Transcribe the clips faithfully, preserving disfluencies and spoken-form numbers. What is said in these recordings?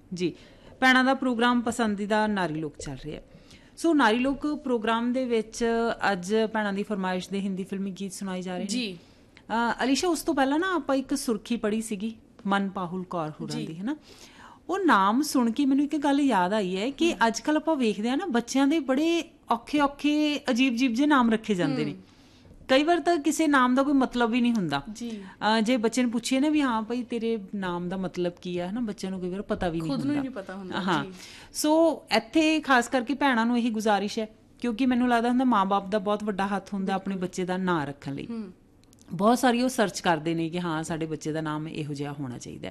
ਜੀ ਭੈਣਾਂ ਦਾ ਪ੍ਰੋਗਰਾਮ ਪਸੰਦੀਦਾ ਨਾਰੀ ਲੋਕ ਚੱਲ ਰਿਹਾ। ਸੋ ਨਾਰੀ ਲੋਕ ਪ੍ਰੋਗਰਾਮ ਦੇ ਵਿੱਚ ਅੱਜ ਭੈਣਾਂ ਦੀ ਫਰਮਾਇਸ਼ ਦੇ ਹਿੰਦੀ ਫਿਲਮੀ ਗੀਤ ਸੁਣਾਏ ਜਾ ਰਹੇ ਨੇ ਜੀ। ਅਲੀਸ਼ਾ, ਉਸ ਤੋਂ ਪਹਿਲਾਂ ਨਾ ਆਪਾਂ ਇੱਕ ਸੁਰਖੀ ਪੜ੍ਹੀ ਸੀਗੀ ਮਨ ਪਾਹੁਲ ਕੌਰ ਹੋਰਾਂ ਦੀ, ਹੈ ਨਾ। ਉਹ ਨਾਮ ਸੁਣ ਕੇ ਮੈਨੂੰ ਇੱਕ ਗੱਲ ਯਾਦ ਆਈ ਹੈ ਕਿ ਅੱਜ ਕੱਲ੍ਹ ਆਪਾਂ ਵੇਖਦੇ ਹਾਂ ਨਾ ਬੱਚਿਆਂ ਦੇ ਬੜੇ ਔਖੇ ਔਖੇ ਅਜੀਬ ਅਜੀਬ ਜਿਹੇ ਨਾਮ ਰੱਖੇ ਜਾਂਦੇ ਨੇ। ਕਈ ਵਾਰ ਤਾਂ ਕਿਸੇ ਨਾਮ ਦਾ ਕੋਈ ਮਤਲਬ ਹੀ ਨਹੀਂ ਹੁੰਦਾ। ਜੇ ਬੱਚੇ ਨੂੰ ਪੁੱਛੀਏ ਨਾ ਵੀ ਹਾਂ ਭਾਈ ਤੇਰੇ ਨਾਮ ਦਾ ਮਤਲਬ ਕੀ ਹੈ, ਨਾ ਬੱਚਿਆਂ ਨੂੰ ਕਈ ਵਾਰ ਪਤਾ ਵੀ ਨਹੀਂ ਹੁੰਦਾ। ਹਾਂ, ਸੋ ਇੱਥੇ ਖਾਸ ਕਰਕੇ ਭੈਣਾਂ ਨੂੰ ਇਹੀ ਗੁਜ਼ਾਰਿਸ਼ ਹੈ, ਕਿਉਂਕਿ ਮੈਨੂੰ ਲੱਗਦਾ ਹੁੰਦਾ ਮਾਂ ਬਾਪ ਦਾ ਬਹੁਤ ਵੱਡਾ ਹੱਥ ਹੁੰਦਾ ਆਪਣੇ ਬੱਚੇ ਦਾ ਨਾਂ ਰੱਖਣ ਲਈ। ਬਹੁਤ ਸਾਰੀ ਉਹ ਸਰਚ ਕਰਦੇ ਨੇ ਕਿ ਹਾਂ ਸਾਡੇ ਬੱਚੇ ਦਾ ਨਾਮ ਇਹੋ ਜਿਹਾ ਹੋਣਾ ਚਾਹੀਦਾ।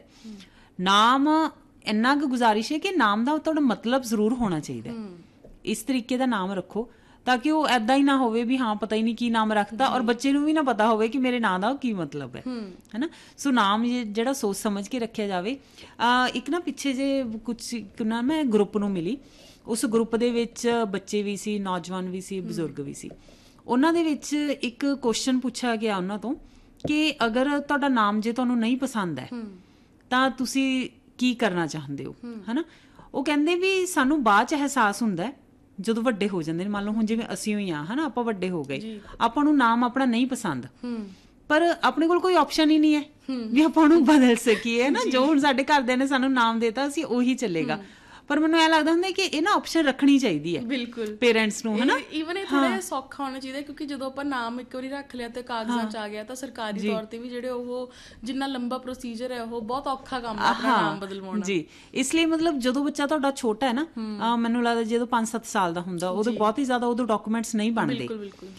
ਨਾਮ ਇੰਨਾ ਕੁ ਗੁਜ਼ਾਰਿਸ਼ ਹੈ ਕਿ ਨਾਮ ਦਾ ਤੁਹਾਡਾ ਮਤਲਬ ਜ਼ਰੂਰ ਹੋਣਾ ਚਾਹੀਦਾ। ਇਸ ਤਰੀਕੇ ਦਾ ਨਾਮ ਰੱਖੋ ਤਾਂ ਕਿ ਉਹ ਇੱਦਾਂ ਹੀ ਨਾ ਹੋਵੇ ਵੀ ਹਾਂ ਪਤਾ ਹੀ ਨਹੀਂ ਕੀ ਨਾਮ ਰੱਖਤਾ, ਔਰ ਬੱਚੇ ਨੂੰ ਵੀ ਨਾ ਪਤਾ ਹੋਵੇ ਕਿ ਮੇਰੇ ਨਾਂ ਦਾ ਕੀ ਮਤਲਬ ਹੈ, ਹੈ ਨਾ। ਸੋ ਨਾਮ ਜਿਹੜਾ ਸੋਚ ਸਮਝ ਕੇ ਰੱਖਿਆ ਜਾਵੇ। ਇੱਕ ਨਾ ਪਿੱਛੇ ਜੇ ਕੁਛ ਨਾ ਮੈਂ ਗਰੁੱਪ ਨੂੰ ਮਿਲੀ, ਉਸ ਗਰੁੱਪ ਦੇ ਵਿੱਚ ਬੱਚੇ ਵੀ ਸੀ, ਨੌਜਵਾਨ ਵੀ ਸੀ, ਬਜ਼ੁਰਗ ਵੀ ਸੀ। ਉਹਨਾਂ ਦੇ ਵਿੱਚ ਇੱਕ ਕੁਐਸਚਨ ਪੁੱਛਿਆ ਗਿਆ ਉਹਨਾਂ ਤੋਂ ਕਿ ਅਗਰ ਤੁਹਾਡਾ ਨਾਮ ਜੇ ਤੁਹਾਨੂੰ ਨਹੀਂ ਪਸੰਦ ਹੈ ਤਾਂ ਤੁਸੀਂ ਕੀ ਕਰਨਾ ਚਾਹੁੰਦੇ ਹੋ, ਹੈ ਨਾ। ਉਹ ਕਹਿੰਦੇ ਵੀ ਸਾਨੂੰ ਬਾਅਦ 'ਚ ਅਹਿਸਾਸ ਹੁੰਦਾ ਜਦੋਂ ਵੱਡੇ ਹੋ ਜਾਂਦੇ ਨੇ। ਮੰਨ ਲਓ ਹੁਣ ਜਿਵੇਂ ਅਸੀਂ ਹੋਈ ਹਾਂ, ਹੈ ਨਾ, ਆਪਾਂ ਵੱਡੇ ਹੋ ਗਏ, ਆਪਾਂ ਨੂੰ ਨਾਮ ਆਪਣਾ ਨਹੀਂ ਪਸੰਦ, ਪਰ ਆਪਣੇ ਕੋਲ ਕੋਈ ਆਪਸ਼ਨ ਹੀ ਨਹੀਂ ਹੈ ਵੀ ਆਪਾਂ ਉਹਨੂੰ ਬਦਲ ਸਕੀਏ, ਹੈ ਨਾ। ਜੋ ਹੁਣ ਸਾਡੇ ਘਰਦਿਆਂ ਨੇ ਸਾਨੂੰ ਨਾਮ ਦੇਤਾ ਅਸੀਂ ਉਹੀ ਚੱਲੇਗਾ। ਪਰ ਮੈਨੂੰ ਇਹ ਲੱਗਦਾ ਹੁੰਦਾ ਕਿ ਇਹ ਨਾ ਆਪਸ਼ਨ ਰੱਖਣੀ ਚਾਹੀਦੀ ਹੈ ਬਿਲਕੁਲ ਪੇਰੈਂਟਸ ਨੂੰ, ਹੈ ਨਾ। ਈਵਨ ਇਹ ਥੋੜਾ ਜਿਹਾ ਸੌਖਾ ਹੋਣਾ ਚਾਹੀਦਾ, ਕਿਉਂਕਿ ਜਦੋਂ ਆਪਾਂ ਨਾਮ ਇੱਕ ਵਾਰੀ ਰੱਖ ਲਿਆ ਤੇ ਕਾਗਜ਼ਾਂ 'ਚ ਆ ਗਿਆ ਤਾਂ ਸਰਕਾਰੀ ਤੌਰ ਤੇ ਵੀ ਜਿਹੜੇ ਉਹ ਜਿੰਨਾ ਲੰਬਾ ਪ੍ਰੋਸੀਜਰ ਹੈ ਉਹ ਬਹੁਤ ਔਖਾ ਕੰਮ ਹੈ ਆਪਣਾ ਨਾਮ ਬਦਲਵਾਉਣਾ ਜੀ। ਇਸ ਲਈ ਮਤਲਬ ਜਦੋਂ ਬੱਚਾ ਤੁਹਾਡਾ ਛੋਟਾ ਹੈ ਨਾ, ਮੈਨੂੰ ਲੱਗਦਾ ਜਦੋਂ ਪੰਜ ਸੱਤ ਸਾਲ ਦਾ ਹੁੰਦਾ ਉਦੋਂ ਬਹੁਤ ਹੀ ਜ਼ਿਆਦਾ ਉਦੋਂ ਡਾਕੂਮੈਂਟਸ ਨਹੀਂ ਬਣਦੇ,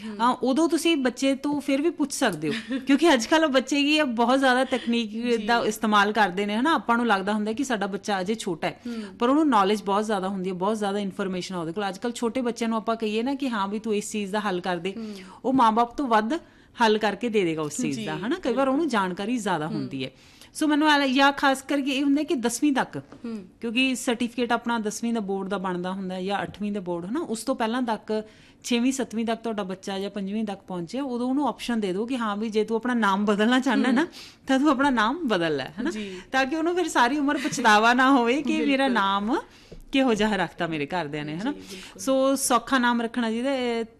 ਉਦੋਂ ਤੁਸੀਂ ਬੱਚੇ ਤੋਂ ਫਿਰ ਵੀ ਪੁੱਛ ਸਕਦੇ ਹੋ, ਕਿਉਂਕਿ ਅੱਜ ਕੱਲ੍ਹ ਬੱਚੇ ਕੀ ਬਹੁਤ ਜ਼ਿਆਦਾ ਤਕਨੀਕ ਦਾ ਇਸਤੇਮਾਲ ਕਰਦੇ ਨੇ, ਹੈ ਨਾ। ਆਪਾਂ ਨੂੰ ਲੱਗਦਾ ਹੁੰਦਾ ਕਿ ਸਾਡਾ ਬੱਚਾ ਅਜੇ ਛੋਟਾ ਹੈ, ਪਰ ਉਹਨੂੰ ਨੌਲੇਜ ਬਹੁਤ ਜ਼ਿਆਦਾ ਹੁੰਦੀ ਹੈ, ਬਹੁਤ ਜ਼ਿਆਦਾ ਇਨਫੋਰਮੇਸ਼ਨ ਉਹਦੇ ਕੋਲ। ਅੱਜ ਕੱਲ੍ਹ ਛੋਟੇ ਬੱਚਿਆਂ ਨੂੰ ਆਪਾਂ ਕਹੀਏ ਨਾ ਕਿ ਹਾਂ ਵੀ ਤੂੰ ਇਸ ਚੀਜ਼ ਦਾ ਹੱਲ ਕਰ ਦੇ, ਉਹ ਮਾਂ ਬਾਪ ਤੋਂ ਵੱਧ ਹੱਲ ਕਰਕੇ ਦੇ ਦੇਗਾ ਉਸ ਚੀਜ਼ ਦਾ, ਹੈ ਨਾ। ਕਈ ਵਾਰ ਉਹਨੂੰ ਜਾਣਕਾਰੀ ਜ਼ਿਆਦਾ ਹੁੰਦੀ ਹੈ। ਸੋ ਮੈਨੂੰ ਜਾਂ ਖਾਸ ਕਰਕੇ ਇਹ ਹੁੰਦਾ ਕਿ ਦਸਵੀਂ ਤੱਕ, ਕਿਉਂਕਿ ਸਰਟੀਫਿਕੇਟ ਆਪਣਾ ਦਸਵੀਂ ਦਾ ਬੋਰਡ ਦਾ ਬਣਦਾ ਹੁੰਦਾ ਜਾਂ ਅੱਠਵੀਂ ਦਾ ਬੋਰਡ, ਹੈ ਨਾ। ਉਸ ਤੋਂ ਪਹਿਲਾਂ ਤੱਕ ਛੇਵੀਂ ਸੱਤਵੀਂ ਤੱਕ ਤੁਹਾਡਾ ਬੱਚਾ ਜਾਂ ਪੰਜਵੀਂ ਤੱਕ ਪਹੁੰਚੇ, ਉਦੋਂ ਉਹਨੂੰ ਆਪਸ਼ਨ ਦੇ ਦਿਓ ਕਿ ਹਾਂ ਵੀ ਜੇ ਤੂੰ ਆਪਣਾ ਨਾਮ ਬਦਲਣਾ ਚਾਹੁੰਦਾ ਨਾ ਤਾਂ ਤੂੰ ਆਪਣਾ ਨਾਮ ਬਦਲ ਲੈ, ਹੈ ਨਾ, ਤਾਂ ਕਿ ਉਹਨੂੰ ਫਿਰ ਸਾਰੀ ਉਮਰ ਪਛਤਾਵਾ ਨਾ ਹੋਵੇ ਕਿ ਮੇਰਾ ਨਾਮ ਕਿਹੋ ਜਿਹਾ ਰੱਖਤਾ ਮੇਰੇ ਘਰਦਿਆਂ ਨੇ, ਹੈ ਨਾ। ਸੋ ਸੌਖਾ ਨਾਮ ਰੱਖਣਾ ਚਾਹੀਦਾ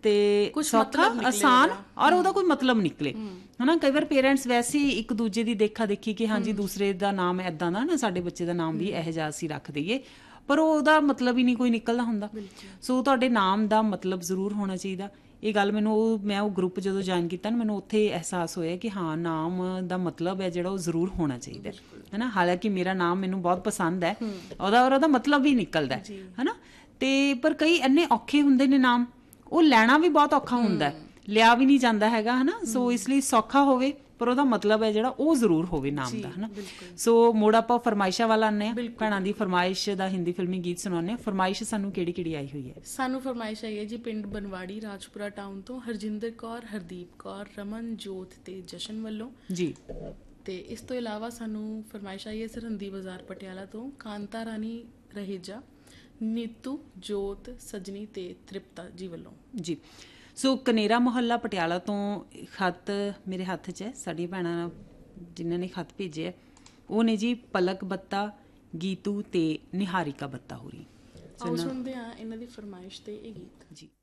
ਤੇ ਸੌਖਾ, ਆਸਾਨ, ਔਰ ਉਹਦਾ ਕੋਈ ਮਤਲਬ ਨਿਕਲੇ, ਹੈ ਨਾ। ਕਈ ਵਾਰ ਪੇਰੈਂਟਸ ਵੈਸੇ ਹੀ ਇੱਕ ਦੂਜੇ ਦੀ ਦੇਖਾ ਦੇਖੀ ਕਿ ਹਾਂਜੀ ਦੂਸਰੇ ਦਾ ਨਾਮ ਇੱਦਾਂ ਦਾ ਨਾ ਸਾਡੇ ਬੱਚੇ ਦਾ ਨਾਮ ਵੀ ਇਹੋ ਜਿਹਾ ਅਸੀਂ ਰੱਖ ਦਈਏ, ਪਰ ਉਹਦਾ ਮਤਲਬ ਹੀ ਨਹੀਂ ਕੋਈ ਨਿਕਲਦਾ ਹੁੰਦਾ। ਸੋ ਤੁਹਾਡੇ ਨਾਮ ਦਾ ਮਤਲਬ ਜ਼ਰੂਰ ਹੋਣਾ ਚਾਹੀਦਾ। ਇਹ ਗੱਲ ਮੈਨੂੰ ਉਹ ਮੈਂ ਉਹ ਗਰੁੱਪ ਜਦੋਂ ਜੁਆਇਨ ਕੀਤਾ ਨਾ, ਮੈਨੂੰ ਉੱਥੇ ਅਹਿਸਾਸ ਹੋਇਆ ਕਿ ਹਾਂ ਨਾਮ ਦਾ ਮਤਲਬ ਹੈ ਜਿਹੜਾ ਉਹ ਜ਼ਰੂਰ ਹੋਣਾ ਚਾਹੀਦਾ, ਹੈ ਨਾ। ਹਾਲਾਂਕਿ ਮੇਰਾ ਨਾਮ ਮੈਨੂੰ ਬਹੁਤ ਪਸੰਦ ਹੈ, ਉਹਦਾ ਔਰ ਉਹਦਾ ਮਤਲਬ ਵੀ ਨਿਕਲਦਾ, ਹੈ ਨਾ। ਤੇ ਪਰ ਕਈ ਇੰਨੇ ਔਖੇ ਹੁੰਦੇ ਨੇ ਨਾਮ, ਉਹ ਲੈਣਾ ਵੀ ਬਹੁਤ ਔਖਾ ਹੁੰਦਾ, ਲਿਆ ਵੀ ਨਹੀਂ ਜਾਂਦਾ ਹੈਗਾ, ਹੈ ਨਾ। ਸੋ ਇਸ ਲਈ ਸੌਖਾ ਹੋਵੇ ਪਰ ਉਹਦਾ ਮਤਲਬ ਹੈ ਜਿਹੜਾ ਉਹ ਜ਼ਰੂਰ ਹੋਵੇ ਨਾਮ ਦਾ, ਹੈ ਨਾ। ਸੋ ਮੋੜ ਆਪਾਂ ਫਰਮਾਇਸ਼ਾਂ ਵੱਲ ਆਉਂਦੇ ਹਾਂ। ਭੈਣਾਂ ਦੀ ਫਰਮਾਇਸ਼ ਦਾ ਹਿੰਦੀ ਫਿਲਮੀ ਗੀਤ ਸੁਣਾਉਂਦੇ ਹਾਂ। ਫਰਮਾਇਸ਼ ਸਾਨੂੰ ਕਿਹੜੀ ਕਿਹੜੀ ਆਈ ਹੋਈ ਹੈ? ਸਾਨੂੰ ਫਰਮਾਇਸ਼ ਆਈ ਹੈ ਜੀ ਪਿੰਡ ਬਨਵਾੜੀ ਰਾਜਪੁਰਾ ਟਾਊਨ ਤੋਂ ਹਰਜਿੰਦਰ ਕੌਰ, ਹਰਦੀਪ ਕੌਰ, ਰਮਨ, ਜੋਤ ਤੇ ਜਸ਼ਨ ਵੱਲੋਂ ਜੀ। ਤੇ ਇਸ ਤੋਂ ਇਲਾਵਾ ਸਾਨੂੰ ਫਰਮਾਇਸ਼ ਆਈ ਹੈ ਸਰਹੰਦੀ ਬਾਜ਼ਾਰ ਪਟਿਆਲਾ ਤੋਂ ਕਾਂਤਾ ਰਾਣੀ ਰਹੇਜਾ, ਨੀਤੂ, ਜੋਤ, ਸਜਨੀ ਤੇ ਤ੍ਰਿਪਤਾ ਜੀ ਵੱਲੋਂ ਜੀ। ਸੋ ਕਨੇਰਾ ਮੁਹੱਲਾ ਪਟਿਆਲਾ ਤੋਂ ਖੱਤ ਮੇਰੇ ਹੱਥ 'ਚ ਹੈ। ਸਾਡੀਆਂ ਭੈਣਾਂ ਜਿਨ੍ਹਾਂ ਨੇ ਖੱਤ ਭੇਜੇ ਹੈ ਉਹ ਨੇ ਜੀ ਪਲਕ ਬੱਤਾ, ਗੀਤੂ ਤੇ ਨਿਹਾਰਿਕਾ ਬੱਤਾ ਹੋਰੀ। ਆਓ ਸੁਣਦੇ ਹਾਂ ਇਹਨਾਂ ਦੀ ਫਰਮਾਇਸ਼ ਤੇ ਇਹ ਗੀਤ ਜੀ।